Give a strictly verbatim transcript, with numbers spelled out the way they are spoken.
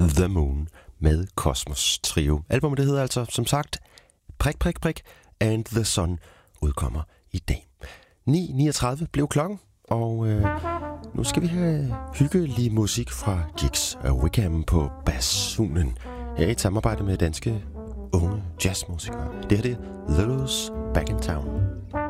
The Moon med Kosmos Trio. Albumet det hedder altså som sagt Prik, prik, prik and the Sun udkommer i dag. ni niogtredive blev klokken, og øh, nu skal vi have hyggelig musik fra Jigs og Wickham på bassunen. Her i et samarbejde med danske unge jazzmusikere. Det her det er Lulu's Back in Town.